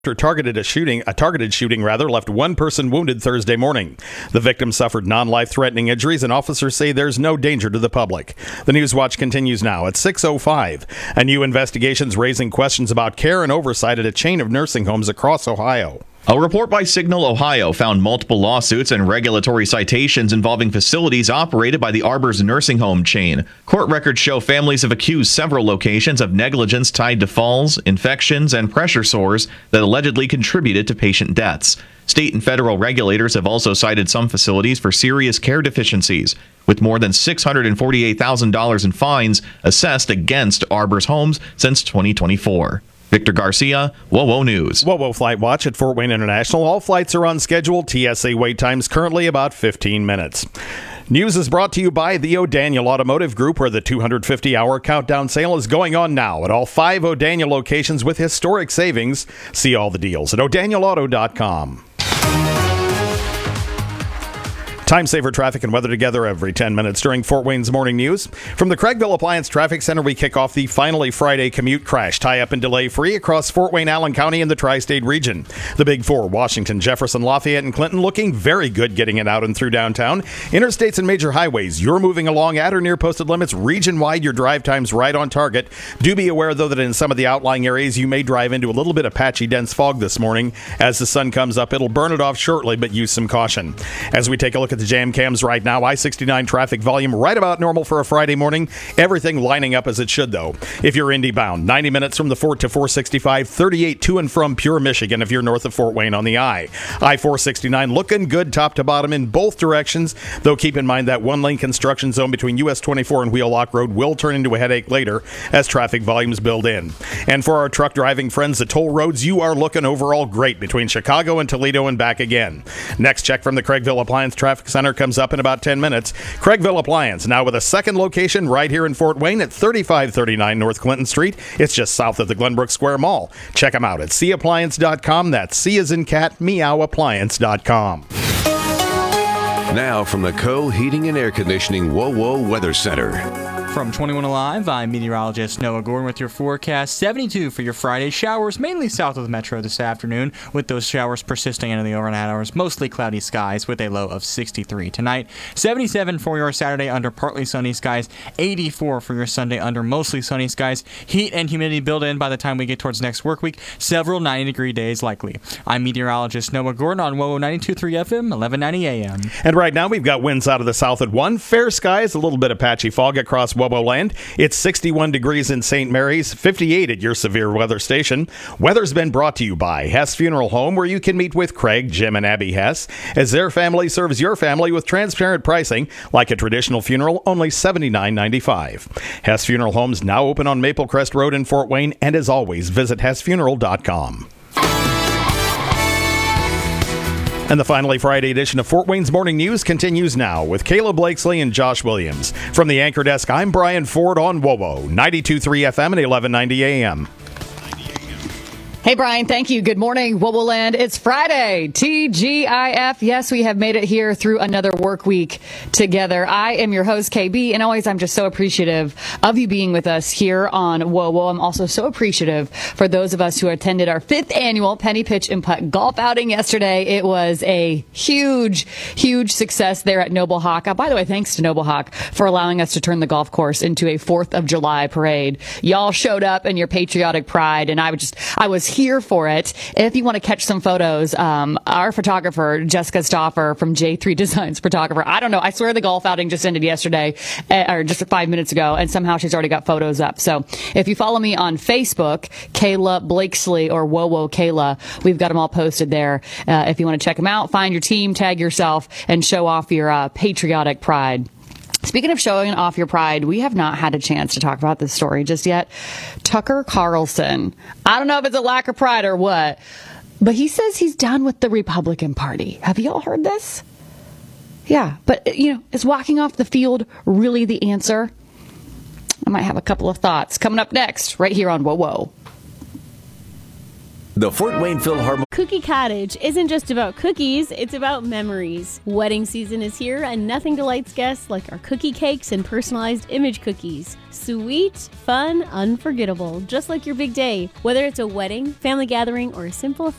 A targeted shooting left one person wounded Thursday morning. The victim suffered non-life-threatening injuries, and officers say there's no danger to the public. The News Watch continues now at 6:05. A new investigation's raising questions about care and oversight at a chain of nursing homes across Ohio. A report by Signal Ohio found multiple lawsuits and regulatory citations involving facilities operated by the Arbors nursing home chain. Court records show families have accused several locations of negligence tied to falls, infections, and pressure sores that allegedly contributed to patient deaths. State and federal regulators have also cited some facilities for serious care deficiencies, with more than $648,000 in fines assessed against Arbors homes since 2024. Victor Garcia, WOWO News. WOWO Flight Watch at Fort Wayne International. All flights are on schedule. TSA wait times currently about 15 minutes. News is brought to you by the O'Daniel Automotive Group, where the 250-hour countdown sale is going on now at all 5 O'Daniel locations with historic savings. See all the deals at o'danielauto.com. Time saver traffic and weather together every 10 minutes during Fort Wayne's Morning News. From the Craigville Appliance Traffic Center, we kick off the Finally Friday commute crash, tie-up and delay-free across Fort Wayne, Allen County, and the Tri-State region. The Big Four, Washington, Jefferson, Lafayette, and Clinton, looking very good getting it out and through downtown. Interstates and major highways, you're moving along at or near posted limits. Region-wide, your drive time's right on target. Do be aware, though, that in some of the outlying areas, you may drive into a little bit of patchy, dense fog this morning. As the sun comes up, it'll burn it off shortly, but use some caution. As we take a look at the jam cams right now, I-69 traffic volume right about normal for a Friday morning. Everything lining up as it should, though. If you're Indy bound, 90 minutes from the Fort to 465, 38 to and from Pure, Michigan if you're north of Fort Wayne on the I-469 looking good top to bottom in both directions, though keep in mind that one-lane construction zone between US 24 and Wheelock Road will turn into a headache later as traffic volumes build in. And for our truck driving friends, the toll roads, you are looking overall great between Chicago and Toledo and back again. Next check from the Craigville Appliance Traffic Center comes up in about 10 minutes. Craigville Appliance, now with a second location right here in Fort Wayne at 3539 North Clinton Street. It's just south of the Glenbrook Square Mall. Check them out at cappliance.com. That's C as in cat, meowappliance.com. Now from the Co-Heating and Air Conditioning WOWO Weather Center. From 21 Alive, I'm meteorologist Noah Gordon with your forecast. 72 for your Friday. Showers mainly south of the metro this afternoon, with those showers persisting into the overnight hours. Mostly cloudy skies with a low of 63 tonight. 77 for your Saturday under partly sunny skies. 84 for your Sunday under mostly sunny skies. Heat and humidity build in by the time we get towards next work week. Several 90-degree days likely. I'm meteorologist Noah Gordon on WOWO 92.3 FM, 1190 AM. And right now we've got winds out of the south at 1. Fair skies, a little bit of patchy fog across WOWO land. It's 61 degrees in St. Mary's, 58 at your severe weather station. Weather's been brought to you by Hess Funeral Home, where you can meet with Craig, Jim, and Abby Hess, as their family serves your family with transparent pricing, like a traditional funeral, only $79.95. Hess Funeral Home's now open on Maple Crest Road in Fort Wayne, and as always, visit hessfuneral.com. And the Finally Friday edition of Fort Wayne's Morning News continues now with Caleb Blakesley and Josh Williams. From the anchor desk, I'm Brian Ford on WOWO, 92.3 FM and 1190 AM. Hey, Brian, thank you. Good morning, WOWO Land. It's Friday, TGIF. Yes, we have made it here through another work week together. I am your host, KB, and always I'm just so appreciative of you being with us here on WOWO. I'm also so appreciative for those of us who attended our 5th annual Penny Pitch and Putt golf outing yesterday. It was a huge, huge success there at Noble Hawk. By the way, thanks to Noble Hawk for allowing us to turn the golf course into a 4th of July parade. Y'all showed up in your patriotic pride, and I was here for it. If you want to catch some photos, our photographer, Jessica Stauffer from J3 Designs Photographer, I don't know, I swear the golf outing just ended yesterday, or just 5 minutes ago, and somehow she's already got photos up. So if you follow me on Facebook, Kayla Blakesley or WOWO Kayla, we've got them all posted there. If you want to check them out, find your team, tag yourself, and show off your patriotic pride. Speaking of showing off your pride, we have not had a chance to talk about this story just yet. Tucker Carlson. I don't know if it's a lack of pride or what, but he says he's done with the Republican Party. Have you all heard this? Yeah, but, is walking off the field really the answer? I might have a couple of thoughts coming up next, right here on WOWO. The Fort Wayne Philharmonic. Cookie Cottage isn't just about cookies, it's about memories. Wedding season is here, and nothing delights guests like our cookie cakes and personalized image cookies. Sweet, fun, unforgettable, just like your big day. Whether it's a wedding, family gathering, or a simple